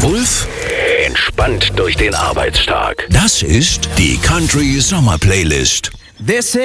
Wulff Entspannt durch den Arbeitstag. Das ist die Country Sommer Playlist. This